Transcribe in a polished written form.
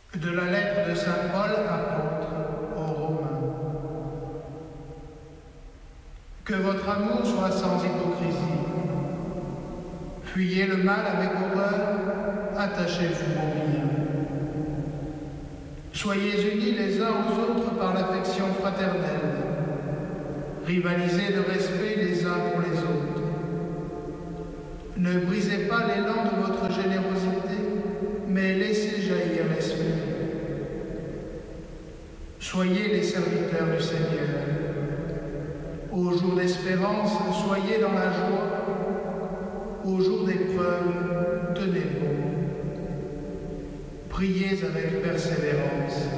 De la lettre de saint Paul, apôtre, aux Romains. Que votre amour soit sans hypocrisie. Fuyez le mal avec horreur, attachez-vous au bien. Soyez unis les uns aux autres par l'affection fraternelle. Rivalisez de respect les uns pour les autres. Ne brisez pas l'élan de votre générosité, mais laissez jaillir l'esprit. Soyez les serviteurs du Seigneur. Au jour d'espérance, soyez dans la joie. Au jour d'épreuve, tenez bon. Priez avec persévérance.